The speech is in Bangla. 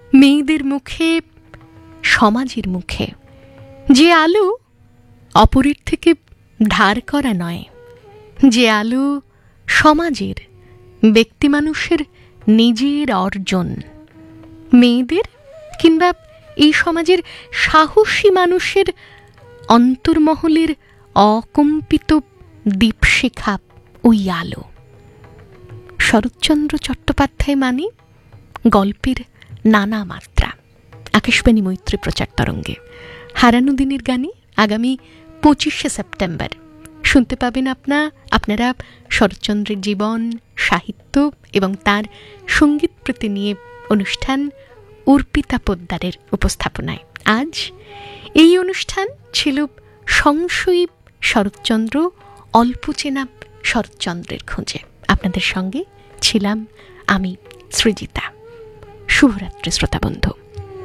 মেয়েদের মুখে, সমাজের মুখে যে আলো অপরের থেকে ধার করা নয়, যে আলো সমাজের, ব্যক্তি মানুষের নিজের অর্জন, মেয়েদের কিংবা এই সমাজের সাহসী মানুষের অন্তর্মহলের অকম্পিত দীপশিখা ওই আলো। শরৎচন্দ্র চট্টোপাধ্যায় মানে গল্পের নানা মাত্রা। আকাশবাণী মৈত্রী প্রচার তরঙ্গে হারানো দিনের গানে আগামী 25শে সেপ্টেম্বর শুনতে পাবেন আপনারা শরৎচন্দ্রের জীবন, সাহিত্য এবং তার সঙ্গীত প্রতি নিয়ে অনুষ্ঠান অর্পিতা পোদ্দারের উপস্থাপনায়। আজ এই অনুষ্ঠান ছিল সংশয়ী শরৎচন্দ্র, অল্প চেনা শরৎচন্দ্রের খোঁজে। আপনাদের সঙ্গে ছিলাম আমি সৃজিতা। শুভরাত্রি শ্রোতাবন্ধু।